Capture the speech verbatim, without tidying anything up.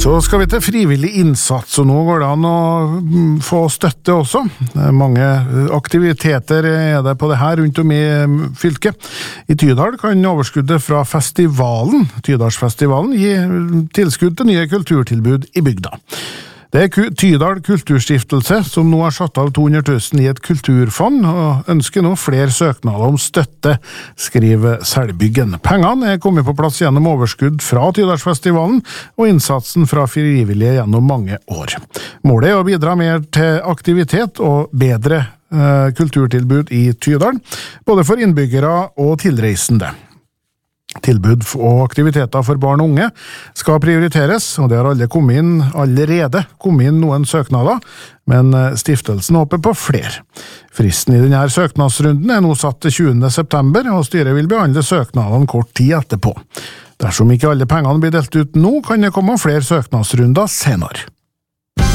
Så skal vi til frivillig innsats, og nå går det an å få støtte også. Mange aktiviteter er det på det her rundt om i fylket. I Tydal kan overskuddet fra festivalen, Tydalsfestivalen, gi tilskudd til nye kulturtilbud i bygda. Det er Tydal Kulturstiftelse som nå har satt av to hundre tusen i et kulturfond, og ønsker nå flere søknader om støtte, skriver Selbyggen. Pengene er kommet på plass gjennom overskudd fra Tydalsfestivalen og innsatsen fra frivillige gjennom mange år. Målet er å bidra mer til aktivitet og bedre eh, kulturtilbud i Tydal, både for innbyggere og tilreisende. Tilbud og aktiviteter for barn og unge skal prioriteres, og det har alle kommet inn, allerede kommet inn noen søknader, men stiftelsen håper på flere. Fristen i denne søknadsrunden er nå satt til tjuende september, og styret vil behandle søknadene kort tid etterpå. Dersom ikke alle pengene blir delt ut nå, kan det komme flere søknadsrunder senere.